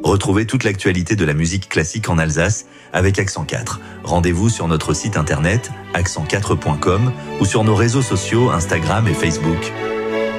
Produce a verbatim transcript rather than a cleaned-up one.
Retrouvez toute l'actualité de la musique classique en Alsace avec Accent quatre. Rendez-vous sur notre site internet accent quatre point com ou sur nos réseaux sociaux Instagram et Facebook.